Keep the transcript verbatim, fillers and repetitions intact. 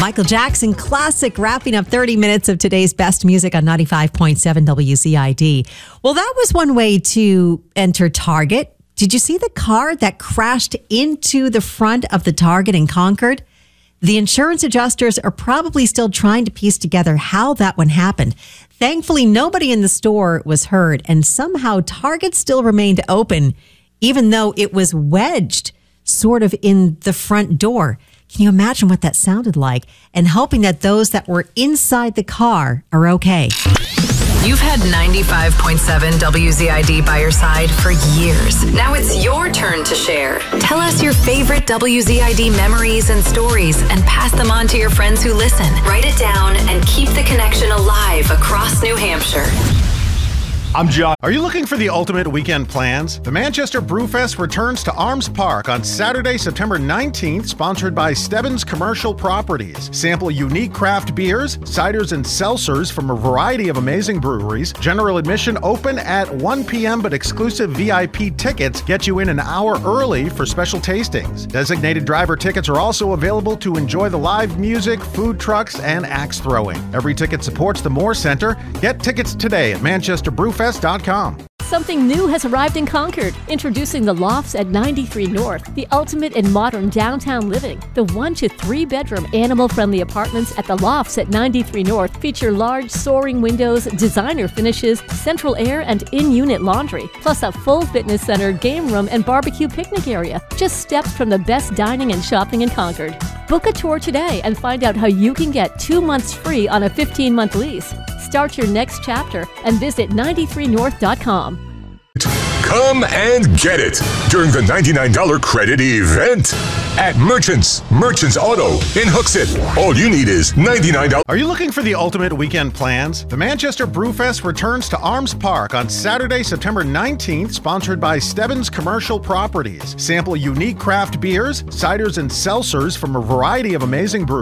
Michael Jackson classic, wrapping up thirty minutes of today's best music on ninety-five point seven W Z I D. Well, that was one way to enter Target. Did you see the car that crashed into the front of the Target in Concord? The insurance adjusters are probably still trying to piece together how that one happened. Thankfully, nobody in the store was hurt, and somehow Target still remained open, even though it was wedged sort of in the front door. Can you imagine what that sounded like? And hoping that those that were inside the car are okay. You've had ninety-five point seven W Z I D by your side for years. Now it's your turn to share. Tell us your favorite W Z I D memories and stories and pass them on to your friends who listen. Write it down and keep the connection alive across New Hampshire. I'm John. Are you looking for the ultimate weekend plans? The Manchester Brewfest returns to Arms Park on Saturday, September nineteenth, sponsored by Stebbins Commercial Properties. Sample unique craft beers, ciders, and seltzers from a variety of amazing breweries. General admission open at one p.m., but exclusive V I P tickets get you in an hour early for special tastings. Designated driver tickets are also available to enjoy the live music, food trucks, and axe throwing. Every ticket supports the Moore Center. Get tickets today at manchester brewfest dot com. Something new has arrived in Concord. Introducing the Lofts at ninety-three North, the ultimate in modern downtown living. The one to three bedroom animal-friendly apartments at the Lofts at ninety-three North feature large soaring windows, designer finishes, central air, and in-unit laundry, plus a full fitness center, game room, and barbecue picnic area. Just steps from the best dining and shopping in Concord. Book a tour today and find out how you can get two months free on a fifteen-month lease. Start your next chapter and visit ninety-three north dot com. Come and get it during the ninety-nine dollars credit event at Merchants. Merchants Auto in Hooksett. All you need is ninety-nine dollars. Are you looking for the ultimate weekend plans? The Manchester Brewfest returns to Arms Park on Saturday, September nineteenth, sponsored by Stebbins Commercial Properties. Sample unique craft beers, ciders, and seltzers from a variety of amazing breweries.